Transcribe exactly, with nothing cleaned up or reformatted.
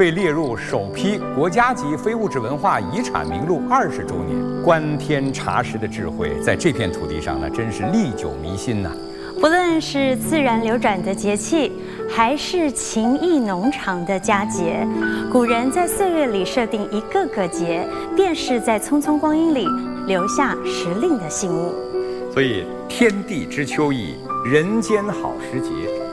被列入首批国家级非物质文化遗产名录二十周年。观天察时的智慧，在这片土地上呢，真是历久弥新呐、啊。 不论是自然流转的节气，还是情意浓长的佳节，古人在岁月里设定一个个节，便是在匆匆光阴里留下时令的信物。 所以，天地之秋意，人间好时节。